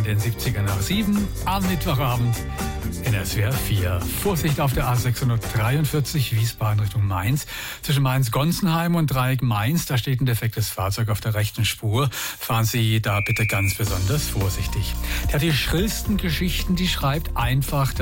den 70er nach 7 am Mittwochabend in SWR 4. Vorsicht auf der A643 Wiesbaden Richtung Mainz. Zwischen Mainz-Gonsenheim und Dreieck Mainz, da steht ein defektes Fahrzeug auf der rechten Spur. Fahren Sie da bitte ganz besonders vorsichtig. Der hat die schrillsten Geschichten, die schreibt einfach